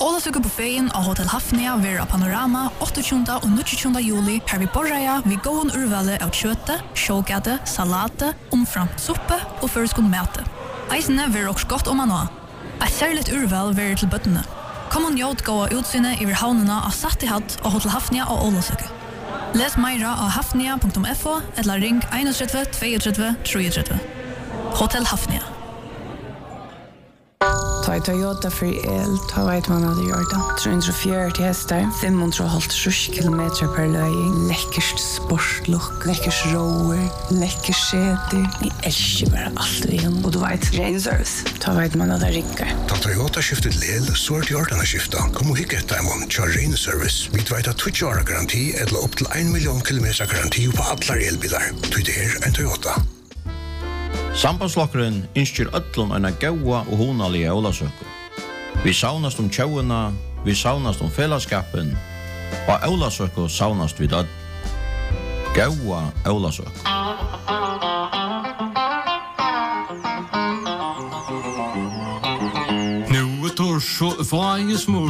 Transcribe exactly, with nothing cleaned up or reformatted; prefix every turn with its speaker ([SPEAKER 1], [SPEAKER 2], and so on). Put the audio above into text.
[SPEAKER 1] Ålasøkebuffeten av Hotel Hafnia vera Panorama åttogtjúgunda og níggjuogtjúgunda juli her vi borreia vi gåen urvale av kjøte, sjågade, salate, omframt suppe og føreskund mate. Eisene vera også godt om man nå. Et særligt urval vera til bøttene. Kom og njót gåa utsynet iver havnena av Sattihatt og Hotel Hafnia og Ålasøke. Les meira av hafnia punktum f o eller ring tre ett två två tre tre. Hotel Hafnia.
[SPEAKER 2] Ta i Toyota för el, ta vet man hade gjort det. trehundrafjøruti hästar, femhundrahálvtrýss kilometer per löj. Läckert sportlook, läckert rower, läckert säte. Ni älskar bara allt vi har. Och du vet, rain service. Ta vet man hade rinkar.
[SPEAKER 3] Ta Toyota skiftet lel, så är det gjort att skifta. Kom och hicka ett diamond, kör rain service. Vi vet att tjugo år garanti eller upp till en miljon kilometer garanti på alla elbilar. Du det är en Toyota.
[SPEAKER 4] Sambandslokkeren innskjer öllum eina gaua og hunalige Ólasøku. Vi saunast om tjóuna, vi saunast om fellesskapen, og Ólasøku saunast við öll. Gaua Ólasøku.
[SPEAKER 5] Nu är torsdag, varje små